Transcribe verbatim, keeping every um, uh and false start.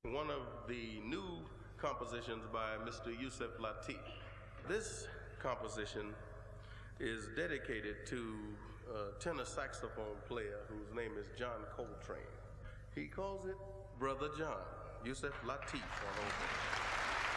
One of the new compositions by Mister Yusef Lateef. This composition is dedicated to a tenor saxophone player whose name is John Coltrane. He calls it Brother John. Yusef Lateef on oboe.